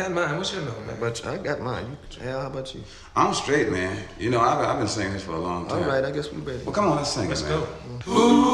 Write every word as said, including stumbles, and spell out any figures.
got mine. What's your number, man? But I got mine. You, Al, how about you? I'm straight, man. You know, I've, I've been singing this for a long time. All right, I guess we ready. Well, come on, let's sing Let's it, man. go. Ooh.